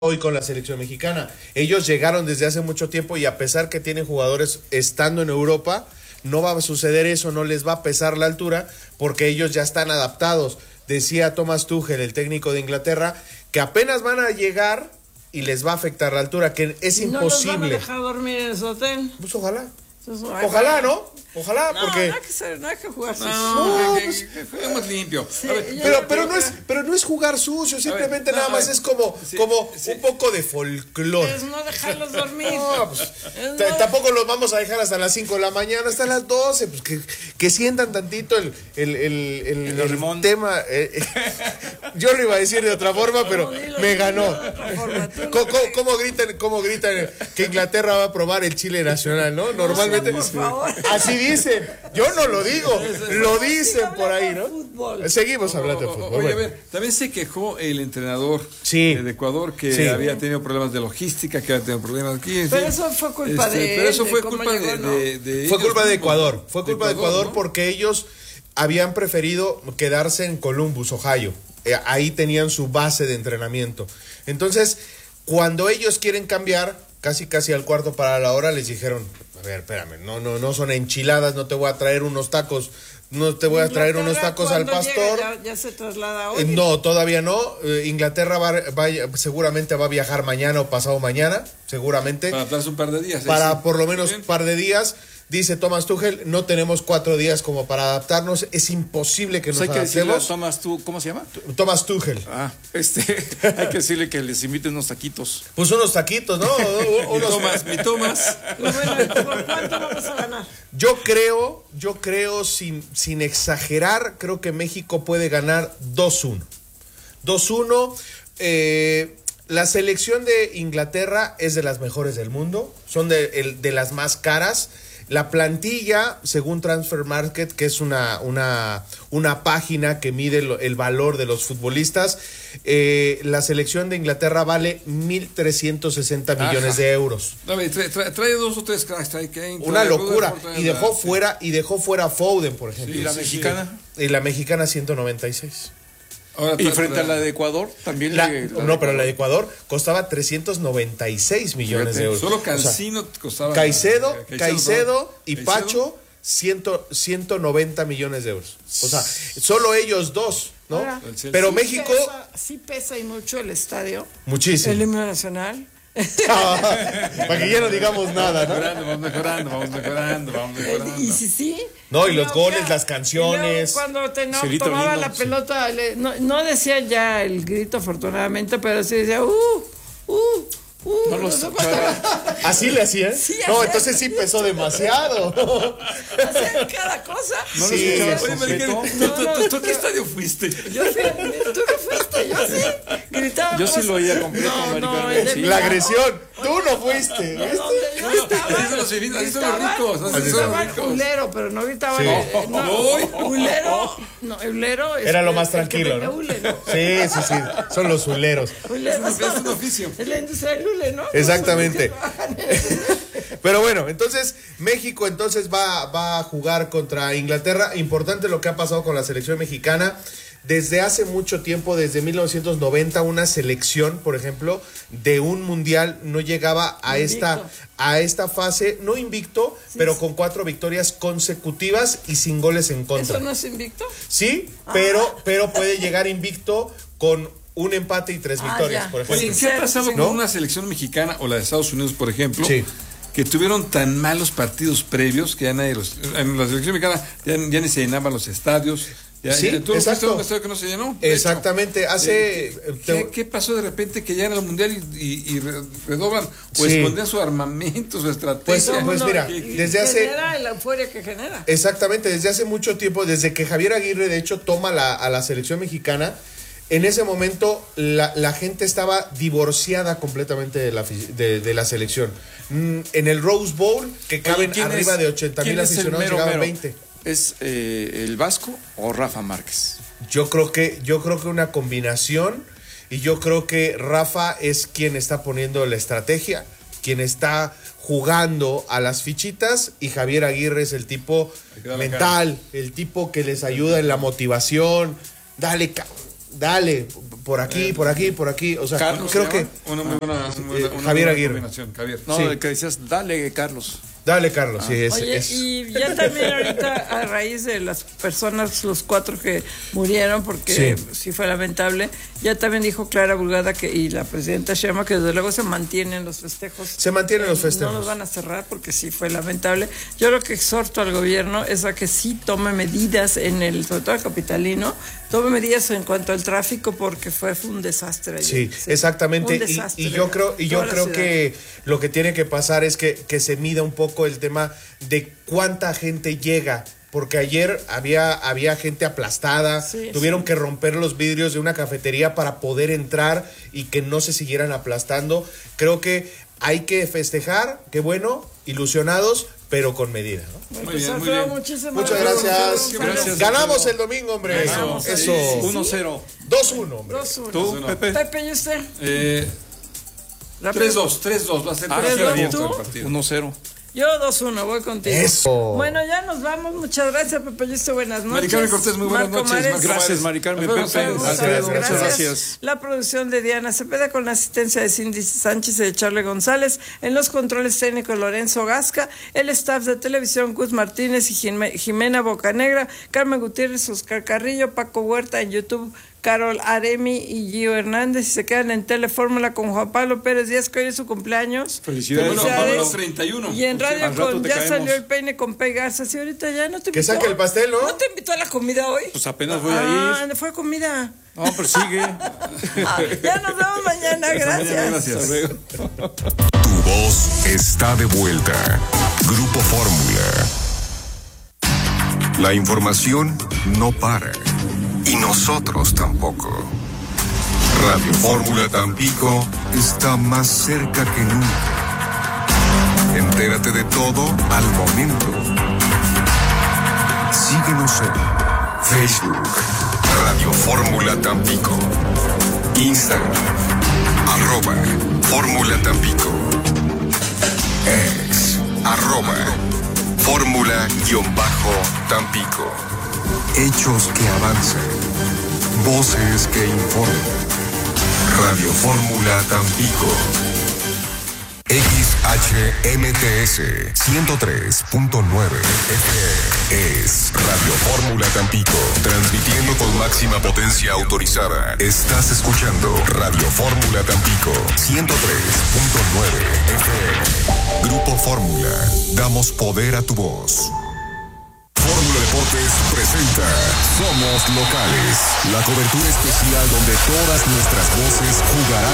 hoy con la selección mexicana. Ellos llegaron desde hace mucho tiempo y a pesar que tienen jugadores estando en Europa, no va a suceder eso, no les va a pesar la altura porque ellos ya están adaptados. Decía Thomas Tuchel, el técnico de Inglaterra, que apenas van a llegar y les va a afectar la altura, que es imposible. ¿No los van a dejar dormir en su hotel? Pues ojalá. Ojalá, ¿no? Ojalá, porque... No hay que jugar sucio. Que juguemos limpio. Sí, pero no es jugar sucio, simplemente nada más es como un poco de folclore. Es no dejarlos dormir. No, pues, tampoco los vamos a dejar hasta las 5 de la mañana, hasta las 12, pues que sientan tantito el tema. Yo lo iba a decir de otra forma, pero me ganó. ¿Cómo gritan que Inglaterra va a probar el chile nacional, no? Normalmente así dicen, yo no lo digo, lo dicen por ahí, ¿no? Seguimos hablando de fútbol. Oye, a ver, también se quejó el entrenador de Ecuador que había tenido problemas de logística, que había tenido problemas aquí. Pero eso fue culpa de él. Pero eso fue culpa de fue culpa de Ecuador. Fue culpa de Ecuador, ¿no? Porque ellos habían preferido quedarse en Columbus, Ohio. Ahí tenían su base de entrenamiento. Entonces, cuando ellos quieren cambiar, casi al cuarto para la hora, les dijeron: a ver, espérame, no son enchiladas, no te voy a traer unos tacos, al pastor. ¿Ya se traslada hoy? No, todavía no. Inglaterra seguramente va a viajar mañana o pasado mañana, seguramente. Para darse un par de días. Para por lo menos un par de días. Dice Thomas Tuchel, no tenemos 4 días como para adaptarnos, es imposible que nos adaptemos. ¿Cómo se llama? Thomas Tuchel. Hay que decirle que les invite unos taquitos. Pues unos taquitos, ¿no? Mi Tomás. ¿Por cuánto vamos a ganar? Yo creo sin exagerar, creo que México puede ganar 2-1. 2-1. La selección de Inglaterra es de las mejores del mundo, son de las más caras. La plantilla, según Transfer Market, que es una página que mide el valor de los futbolistas, la selección de Inglaterra vale 1.360 millones de euros. Trae 2 o 3 cracks. Una locura. Y dejó fuera a Foden, por ejemplo. ¿Y la mexicana? Y la mexicana 196. Ahora, y frente a la de Ecuador también pero la de Ecuador costaba 396 millones de euros. Solo Cancino costaba. Caicedo y Pacho 190 millones de euros. O sea, solo ellos dos, ¿no? Ahora, pero sí México pesa y mucho el estadio. Muchísimo. El himno nacional. Para que ya no digamos nada, ¿no? Vamos mejorando. Y sí. No, y los goles, las canciones. Cuando tomaba la pelota, no decía ya el grito, afortunadamente, pero sí decía, ¿Así le hacían? Sí, no, entonces sí pesó demasiado. Hacían cada cosa. ¿No lo Sí, escuchabas? ¿Tú a qué estadio fuiste? Yo fui, tú no fuiste, yo sí. Gritaba. Yo sí lo oía completo, La agresión. Tú no fuiste. Yo estaba. Así son los ricos. Gritaba culero, pero no gritaba. Culero. No, ulero. Era lo más tranquilo, ¿no? Sí. Son los huleros. Es un oficio. Es la industria del hule, ¿no? Exactamente. Pero bueno, entonces México va a jugar contra Inglaterra. Importante lo que ha pasado con la selección mexicana. Desde hace mucho tiempo, desde 1990, una selección, por ejemplo, de un mundial no llegaba a esta fase, no invicto, pero con 4 victorias consecutivas y sin goles en contra. ¿Eso no es invicto? Sí, pero puede llegar invicto con un empate y 3 victorias, por ejemplo. ¿Qué ha pasado con una selección mexicana o la de Estados Unidos, por ejemplo? Sí. Que tuvieron tan malos partidos previos que en la selección mexicana ya ni se llenaban los estadios. ¿Tú exacto. Un estadio que no se llenó? Exactamente. ¿Qué pasó de repente que ya en el mundial y redoblan o escondían su armamento, su estrategia? Pues mira, genera la euforia que genera. Exactamente, desde hace mucho tiempo, desde que Javier Aguirre de hecho toma a la selección mexicana, en ese momento la gente estaba divorciada completamente de la selección. En el Rose Bowl, que caben arriba de 80,000 aficionados, llegaban 20. ¿Es el Vasco o Rafa Márquez? Yo creo que una combinación, y yo creo que Rafa es quien está poniendo la estrategia, quien está jugando a las fichitas, y Javier Aguirre es el tipo mental, el tipo que les ayuda en la motivación. Dale, por aquí. O sea, Carlos, creo que Una muy buena, Javier Aguirre. Javier. No, Sí. que decías, dale, Carlos. Dale, Carlos, sí, Oye, y ya también ahorita a raíz de las personas, los 4 que murieron, porque sí fue lamentable, ya también dijo Clara Burgada y la presidenta Sheinbaum que desde luego se mantienen los festejos. Se mantienen los festejos. No los van a cerrar porque sí fue lamentable. Yo lo que exhorto al gobierno es a que sí tome medidas sobre todo el capitalino, tome medidas en cuanto al tráfico porque fue un desastre ayer. Sí, exactamente. Y yo creo que lo que tiene que pasar es que se mida un poco el tema de cuánta gente llega, porque ayer había gente aplastada, tuvieron que romper los vidrios de una cafetería para poder entrar y que no se siguieran aplastando. Creo que hay que festejar, qué bueno, ilusionados, pero con medida, ¿no? Muy bien, muy bien. Muchas gracias. Ganamos el domingo, hombre. Eso. 1-0. 2-1, hombre. 2-1. ¿Tú, Pepe? Pepe, ¿y usted? 3-2, va a ser 1-0. Yo 2-1, voy contigo. Eso. Bueno, ya nos vamos. Muchas gracias, Pepe. Buenas noches. Mari Carmen Cortés, muy buenas noches. Gracias, Mari Carmen. Pepe. Gracias. La producción de Diana Cepeda con la asistencia de Cindy Sánchez y de Charlie González. En los controles técnicos Lorenzo Gasca. El staff de televisión Gus Martínez y Jimena Bocanegra. Carmen Gutiérrez, Oscar Carrillo, Paco Huerta en YouTube. Carol Aremi y Gio Hernández, y se quedan en Telefórmula con Juan Pablo Pérez Díaz, que hoy es su cumpleaños. Felicidades. Bueno, 31. Y en radio al rato ya caemos. salió el peine con Pegarza. Sí, ahorita ya no te invitó. Que saque el pastel, ¿no? ¿No te invitó a la comida hoy? Pues apenas voy a ir. Fue a comida. No, pero sigue. Ya nos vemos mañana. Gracias. Gracias. Hasta luego. Tu voz está de vuelta. Grupo Fórmula. La información no para. Y nosotros tampoco. Radio Fórmula Tampico está más cerca que nunca. Entérate de todo al momento. Síguenos en Facebook, Radio Fórmula Tampico. Instagram, @Fórmula Tampico. Ex, @Fórmula-Tampico. Hechos que avanzan. Voces que informan. Radio Fórmula Tampico. XHMTS 103.9 FM. Es Radio Fórmula Tampico. Transmitiendo con máxima potencia autorizada. Estás escuchando Radio Fórmula Tampico 103.9 FM. Grupo Fórmula. Damos poder a tu voz. Fórmula Deportes presenta Somos Locales, la cobertura especial donde todas nuestras voces jugarán